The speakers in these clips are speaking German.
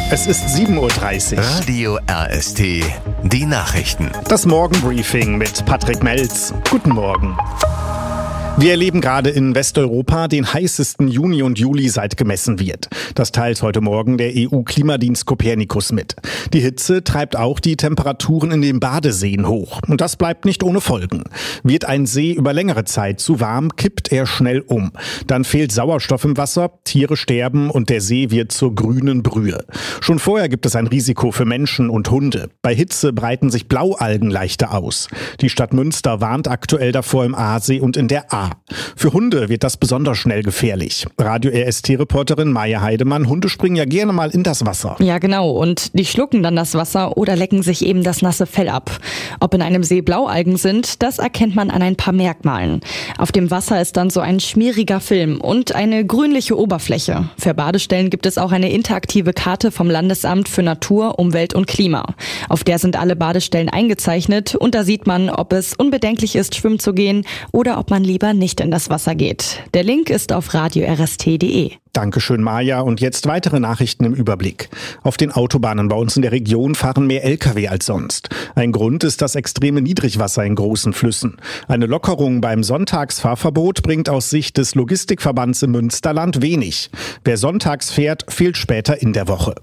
Es ist 7:30 Uhr. Radio RST, die Nachrichten. Das Morgenbriefing mit Patrick Melz. Guten Morgen. Wir erleben gerade in Westeuropa den heißesten Juni und Juli, seit gemessen wird. Das teilt heute Morgen der EU-Klimadienst Copernicus mit. Die Hitze treibt auch die Temperaturen in den Badeseen hoch. Und das bleibt nicht ohne Folgen. Wird ein See über längere Zeit zu warm, kippt er schnell um. Dann fehlt Sauerstoff im Wasser, Tiere sterben und der See wird zur grünen Brühe. Schon vorher gibt es ein Risiko für Menschen und Hunde. Bei Hitze breiten sich Blaualgen leichter aus. Die Stadt Münster warnt aktuell davor im Aasee und in der Ahr. Für Hunde wird das besonders schnell gefährlich. Radio RST-Reporterin Maja Heidemann, Hunde springen ja gerne mal in das Wasser. Ja, genau. Und die schlucken dann das Wasser oder lecken sich eben das nasse Fell ab. Ob in einem See Blaualgen sind, das erkennt man an ein paar Merkmalen. Auf dem Wasser ist dann so ein schmieriger Film und eine grünliche Oberfläche. Für Badestellen gibt es auch eine interaktive Karte vom Landesamt für Natur, Umwelt und Klima. Auf der sind alle Badestellen eingezeichnet und da sieht man, ob es unbedenklich ist, schwimmen zu gehen oder ob man lieber nicht in das Wasser geht. Der Link ist auf radiorst.de. Dankeschön, Maja. Und jetzt weitere Nachrichten im Überblick. Auf den Autobahnen bei uns in der Region fahren mehr Lkw als sonst. Ein Grund ist das extreme Niedrigwasser in großen Flüssen. Eine Lockerung beim Sonntagsfahrverbot bringt aus Sicht des Logistikverbands im Münsterland wenig. Wer sonntags fährt, fehlt später in der Woche.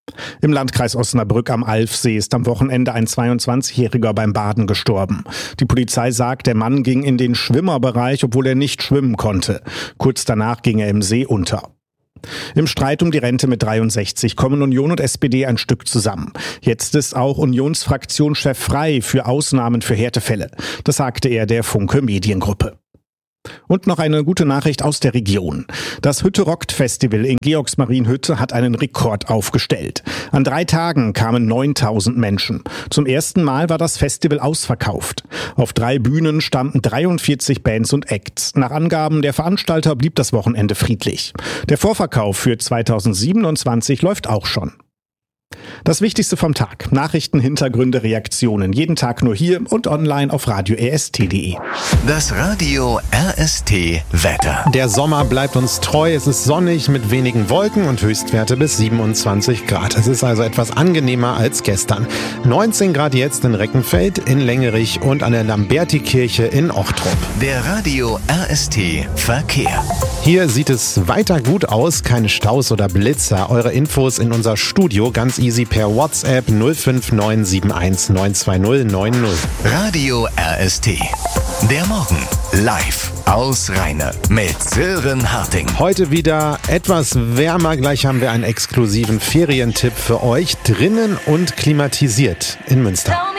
Im Landkreis Osnabrück am Alfsee ist am Wochenende ein 22-Jähriger beim Baden gestorben. Die Polizei sagt, der Mann ging in den Schwimmerbereich, obwohl er nicht schwimmen konnte. Kurz danach ging er im See unter. Im Streit um die Rente mit 63 kommen Union und SPD ein Stück zusammen. Jetzt ist auch Unionsfraktionschef Frey für Ausnahmen für Härtefälle. Das sagte er der Funke Mediengruppe. Und noch eine gute Nachricht aus der Region. Das Hütte rockt Festival in Georgsmarienhütte hat einen Rekord aufgestellt. An 3 Tagen kamen 9.000 Menschen. Zum ersten Mal war das Festival ausverkauft. Auf 3 Bühnen standen 43 Bands und Acts. Nach Angaben der Veranstalter blieb das Wochenende friedlich. Der Vorverkauf für 2027 läuft auch schon. Das Wichtigste vom Tag. Nachrichten, Hintergründe, Reaktionen. Jeden Tag nur hier und online auf radiorst.de. Das Radio RST Wetter. Der Sommer bleibt uns treu. Es ist sonnig mit wenigen Wolken und Höchstwerte bis 27 Grad. Es ist also etwas angenehmer als gestern. 19 Grad jetzt in Reckenfeld, in Lengerich und an der Lambertikirche in Ochtrup. Der Radio RST Verkehr. Hier sieht es weiter gut aus. Keine Staus oder Blitzer. Eure Infos in unser Studio ganz easy per WhatsApp 05971920990. Radio RST. Der Morgen live aus Rheine mit Sören Harting. Heute wieder etwas wärmer. Gleich haben wir einen exklusiven Ferientipp für euch. Drinnen und klimatisiert in Münster.